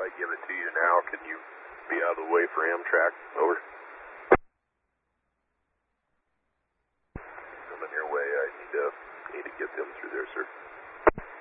I give it to you now, can you be out of the way for Amtrak? Over. Coming your way, I need to